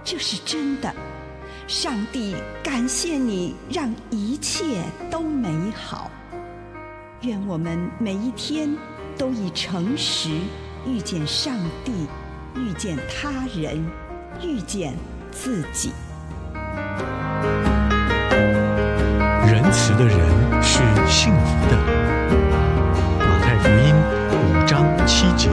这是真的。上帝感谢你让一切都美好。愿我们每一天都以诚实遇见上帝，遇见他人，遇见自己。 仁慈的人是幸福的。马太福音5章7节。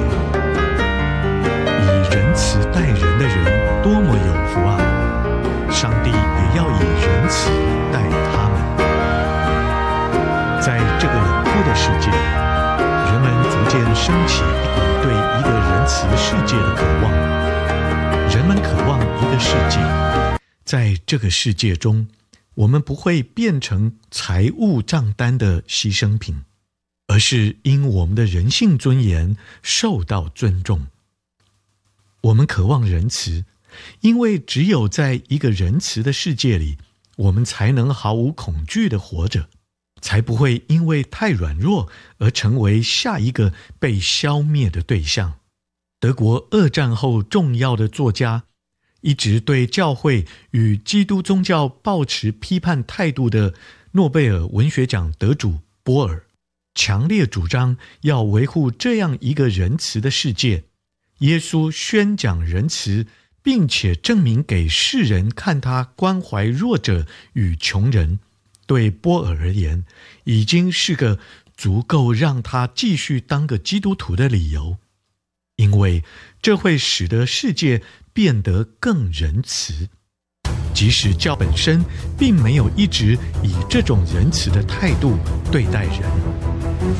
以仁慈待人的人多么有福啊！上帝也要以仁慈待他们。在这个冷酷的世界，人们逐渐升起一股对一个仁慈世界的渴望。人们渴望一个世界，在这个世界中，我们不会变成财务账单的牺牲品，而是因我们的人性尊严受到尊重。我们渴望仁慈，因为只有在一个仁慈的世界里，我们才能毫无恐惧地活着，才不会因为太软弱而成为下一个被消灭的对象。德国2战后重要的作家，一直对教会与基督宗教抱持批判态度的诺贝尔文学奖得主波尔，强烈主张要维护这样一个仁慈的世界。耶稣宣讲仁慈，并且证明给世人看他关怀弱者与穷人，对波尔而言，已经是个足够让他继续当个基督徒的理由，因为这会使得世界变得更仁慈。即使教本身并没有一直以这种仁慈的态度对待人。